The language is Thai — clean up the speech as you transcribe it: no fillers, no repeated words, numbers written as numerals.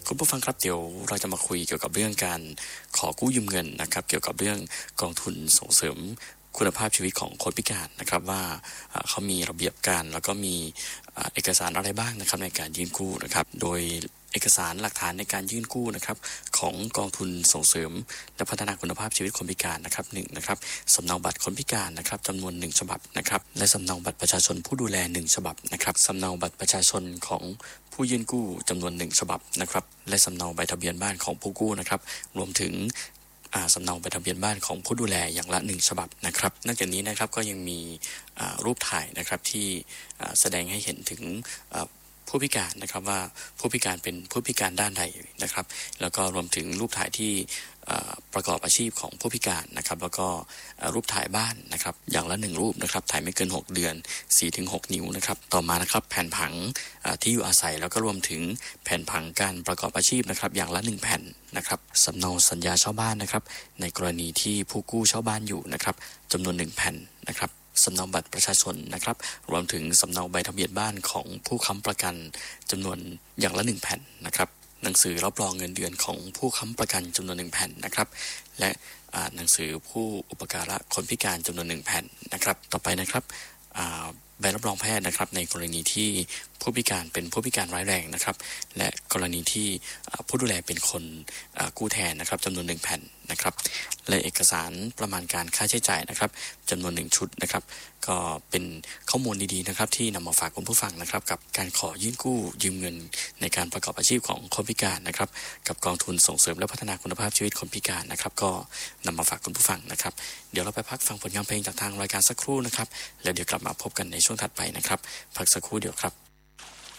คุณผู้ฟังครับเดี๋ยวเราจะมาคุยเกี่ยวกับเรื่องการขอกู้ยืมเงินนะครับเกี่ยวกับเรื่องกองทุนส่งเสริมคุณภาพชีวิตของคนพิการนะครับว่าเขามีระเบียบการแล้วก็มีเอกสารอะไรบ้างนะครับในการยื่นกู้นะครับโดยเอกสารหลักฐานในการยื่นกู้นะครับของกองทุนส่งเสริมและพัฒนาคุณภาพชีวิตคนพิการนะครับ1นะครับสำเนาบัตรคนพิการนะครับจำนวน1ฉบับนะครับและสำเนาบัตรประชาชนผู้ดูแล1ฉบับนะครับสำเนาบัตรประชาชนของผู้ยื่นกู้จำนวน1ฉบับนะครับและสำเนาใบทะเบียนบ้านของผู้กู้นะครับรวมถึงสำเนาใบทะเบียนบ้านของผู้ดูแลอย่างละ1ฉบับนะครับนอกจากนี้นะครับก็ยังมีรูปถ่ายนะครับที่แสดงให้เห็นถึงผู้พิการนะครับว่าผู้พิการเป็นผู้พิการด้านใดนะครับแล้วก็รวมถึงรูปถ่ายที่ประกอบอาชีพของผู้พิการนะครับแล้วก็รูปถ่ายบ้านนะครับอย่างละ1รูปนะครับถ่ายไม่เกิน6เดือน 4-6 นิ้วนะครับต่อมานะครับแผนผังที่อยู่อาศัยแล้วก็รวมถึงแผนผังการประกอบอาชีพนะครับอย่างละ1แผ่นนะครับสำเนาสัญญาเช่าบ้านนะครับในกรณีที่ผู้กู้เช่าบ้านอยู่นะครับจำนวน1แผ่นนะครับสำเนาบัตรประชาชนนะครับรวมถึงสำเนาใบทะเบียนบ้านของผู้ค้ำประกันจำนวนอย่างละ1แผ่นนะครับหนังสือรับรองเงินเดือนของผู้ค้ำประกันจำนวน1แผ่นนะครับและหนังสือผู้อุปการะคนพิการจำนวน1แผ่นนะครับต่อไปนะครับใบรับรองแพทย์นะครับในกรณีที่ผู้พิการเป็นผู้พิการร้ายแรงนะครับและกรณีที่ผู้ดูแลเป็นคนกู้แทนนะครับจำนวน1แผ่นนะครับและเอกสารประมาณการค่าใช้จ่ายนะครับจำนวน1ชุดนะครับก็เป็นข้อมูลดีๆนะครับที่นำมาฝากคุณผู้ฟังนะครับกับการขอยื่นกู้ยืมเงินในการประกอบอาชีพของคนพิการนะครับกับกองทุนส่งเสริมและพัฒนาคุณภาพชีวิตคนพิการนะครับก็นำมาฝากคุณผู้ฟังนะครับเดี๋ยวเราไปพักฟังผลงานเพลงจากทางรายการสักครู่นะครับแล้วเดี๋ยวกลับมาพบกันในช่วงถัดไปนะครับพักสักครู่เดียวครับ